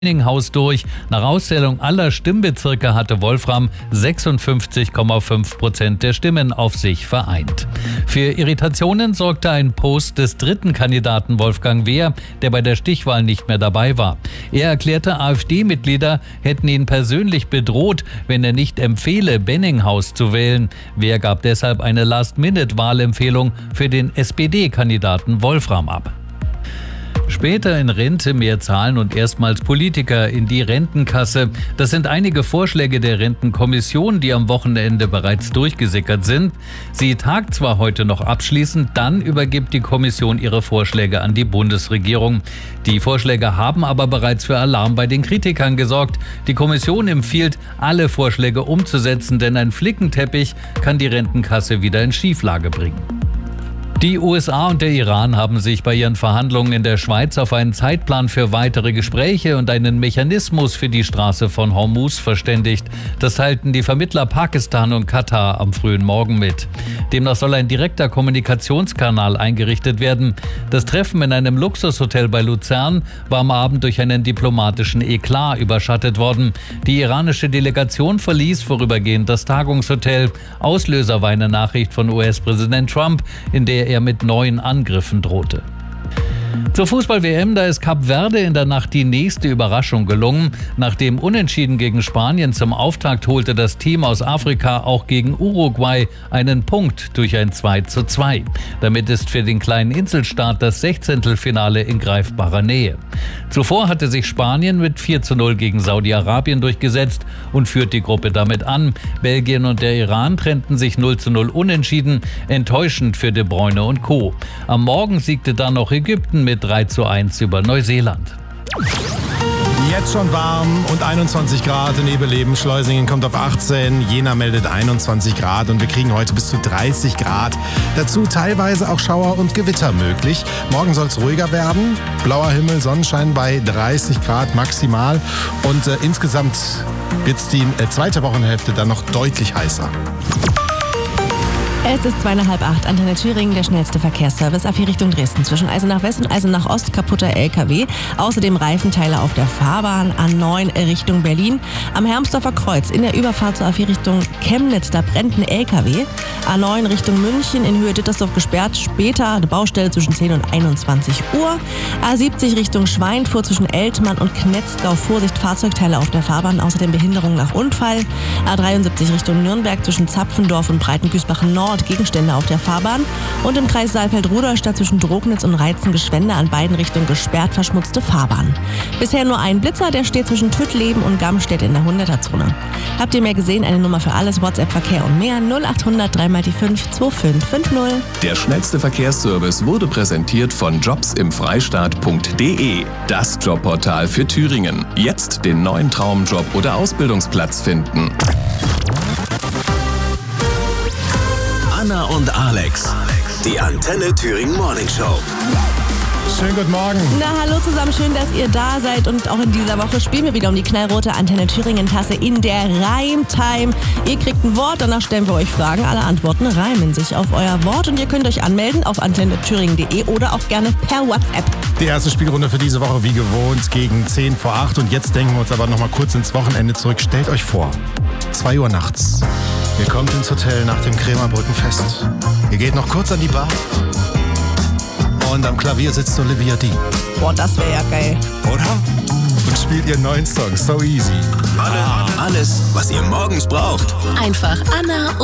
Benninghaus durch. Nach Auszählung aller Stimmbezirke hatte Wolfram 56,5% der Stimmen auf sich vereint. Für Irritationen sorgte ein Post des dritten Kandidaten Wolfgang Wehr, der bei der Stichwahl nicht mehr dabei war. Er erklärte, AfD-Mitglieder hätten ihn persönlich bedroht, wenn er nicht empfehle, Benninghaus zu wählen. Wehr gab deshalb eine Last-Minute-Wahlempfehlung für den SPD-Kandidaten Wolfram ab. Später in Rente mehr zahlen und erstmals Politiker in die Rentenkasse. Das sind einige Vorschläge der Rentenkommission, die am Wochenende bereits durchgesickert sind. Sie tagt zwar heute noch abschließend, dann übergibt die Kommission ihre Vorschläge an die Bundesregierung. Die Vorschläge haben aber bereits für Alarm bei den Kritikern gesorgt. Die Kommission empfiehlt, alle Vorschläge umzusetzen, denn ein Flickenteppich kann die Rentenkasse wieder in Schieflage bringen. Die USA und der Iran haben sich bei ihren Verhandlungen in der Schweiz auf einen Zeitplan für weitere Gespräche und einen Mechanismus für die Straße von Hormuz verständigt. Das teilten die Vermittler Pakistan und Katar am frühen Morgen mit. Demnach soll ein direkter Kommunikationskanal eingerichtet werden. Das Treffen in einem Luxushotel bei Luzern war am Abend durch einen diplomatischen Eklat überschattet worden. Die iranische Delegation verließ vorübergehend das Tagungshotel. Auslöser war eine Nachricht von US-Präsident Trump, in der er mit neuen Angriffen drohte. Zur Fußball-WM, da ist Kap Verde in der Nacht die nächste Überraschung gelungen. Nach dem Unentschieden gegen Spanien zum Auftakt holte das Team aus Afrika auch gegen Uruguay einen Punkt durch ein 2:2. Damit ist für den kleinen Inselstaat das 16. in greifbarer Nähe. Zuvor hatte sich Spanien mit 4:0 gegen Saudi-Arabien durchgesetzt und führt die Gruppe damit an. Belgien und der Iran trennten sich 0:0 unentschieden, enttäuschend für De Bruyne und Co. Am Morgen siegte dann noch Ägypten mit 3:1 über Neuseeland. Jetzt schon warm und 21 Grad in Ebeleben. Schleusingen kommt auf 18, Jena meldet 21 Grad und wir kriegen heute bis zu 30 Grad. Dazu teilweise auch Schauer und Gewitter möglich. Morgen soll es ruhiger werden. Blauer Himmel, Sonnenschein bei 30 Grad maximal. Und insgesamt wird es die zweite Wochenhälfte dann noch deutlich heißer. Es ist 7:30, Antenne Thüringen, der schnellste Verkehrsservice ab hier Richtung Dresden. Zwischen Eisenach West und Eisenach Ost kaputter LKW. Außerdem Reifenteile auf der Fahrbahn A9 Richtung Berlin. Am Hermsdorfer Kreuz in der Überfahrt zur A4 Richtung Chemnitz, da brennt ein LKW. A9 Richtung München in Höhe Dittersdorf gesperrt. Später eine Baustelle zwischen 10 und 21 Uhr. A70 Richtung Schweinfurt zwischen Eltmann und Knetzgau. Vorsicht, Fahrzeugteile auf der Fahrbahn. Außerdem Behinderung nach Unfall. A73 Richtung Nürnberg zwischen Zapfendorf und Breitengüßbach Nord. Gegenstände auf der Fahrbahn und im Kreis Saalfeld-Rudolstadt zwischen Drognitz und Reizen-Geschwende an beiden Richtungen gesperrt, verschmutzte Fahrbahn. Bisher nur ein Blitzer, der steht zwischen Tüttleben und Gamstedt in der 100er-Zone. Habt ihr mehr gesehen? Eine Nummer für alles, WhatsApp, Verkehr und mehr 0800 3x5 2550. Der schnellste Verkehrsservice wurde präsentiert von jobsimfreistaat.de, das Jobportal für Thüringen. Jetzt den neuen Traumjob oder Ausbildungsplatz finden. Anna und Alex, die Antenne Thüringen Morning Show. Schönen guten Morgen. Na, hallo zusammen, schön, dass ihr da seid und auch in dieser Woche spielen wir wieder um die knallrote Antenne Thüringen Tasse in der Reimtime. Ihr kriegt ein Wort, danach stellen wir euch Fragen, alle Antworten reimen sich auf euer Wort und ihr könnt euch anmelden auf antennethüringen.de oder auch gerne per WhatsApp. Die erste Spielrunde für diese Woche wie gewohnt gegen 10 vor 8 und jetzt denken wir uns aber noch mal kurz ins Wochenende zurück. Stellt euch vor, 2 Uhr nachts. Ihr kommt ins Hotel nach dem Krämerbrückenfest. Ihr geht noch kurz an die Bar. Und am Klavier sitzt Olivia Dean. Boah, das wäre ja geil. Oder? Und spielt ihren neuen Song, So Easy. Alles, was ihr morgens braucht. Einfach Anna